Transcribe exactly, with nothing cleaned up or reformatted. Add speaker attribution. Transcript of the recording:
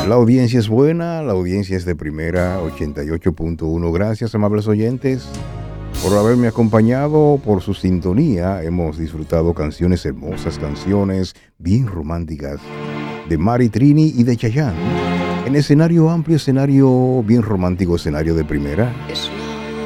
Speaker 1: La audiencia es buena, la audiencia es de primera, ochenta y ocho punto uno. Gracias, amables oyentes, por haberme acompañado, por su sintonía. Hemos disfrutado canciones hermosas, canciones bien románticas de Mari Trini y de Chayanne. En escenario amplio, escenario bien romántico, escenario de primera.